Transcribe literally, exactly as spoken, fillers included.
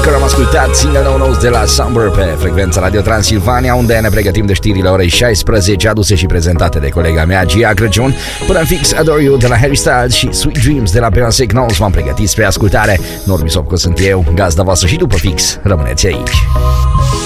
Tracker, am ascultat single nou nou de la Summer pe frecvența Radio Transilvania, unde ne pregătim de știrile orei șaisprezece, aduse și prezentate de colega mea Gia Crăciun. Până în fix, Adore You de la Harry Styles și Sweet Dreams de la Beyoncé Knowles v-am pregătit spre ascultare. Normi Sopco sunt eu, gazda voastră, și după fix rămâneți aici.